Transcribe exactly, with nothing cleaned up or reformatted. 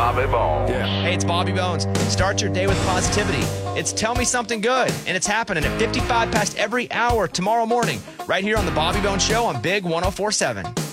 Bobby Bones. Yeah. Hey, it's Bobby Bones. Start your day with positivity. It's Tell Me Something Good, and it's happening at fifty-five past every hour tomorrow morning, right here on the Bobby Bones Show on Big one oh four seven.